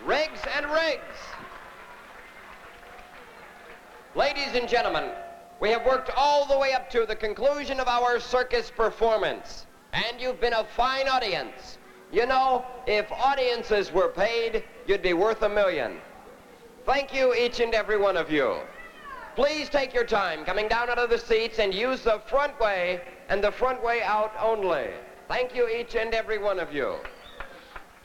Riggs and Riggs. Ladies and gentlemen, we have worked all the way up to the conclusion of our circus performance, and you've been a fine audience. You know, if audiences were paid, you'd be worth $1 million. Thank you, each and every one of you. Please take your time coming down out of the seats and use the front way and the front way out only. Thank you, each and every one of you.